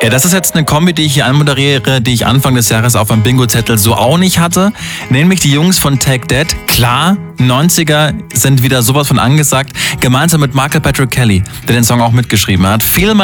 Ja, das ist jetzt eine Kombi, die ich hier anmoderiere, die ich Anfang des Jahres auf meinem Bingo-Zettel so auch nicht hatte. Nämlich die Jungs von Take That. Klar, 90er sind wieder sowas von angesagt. Gemeinsam mit Michael Patrick Kelly, der den Song auch mitgeschrieben hat. Feel My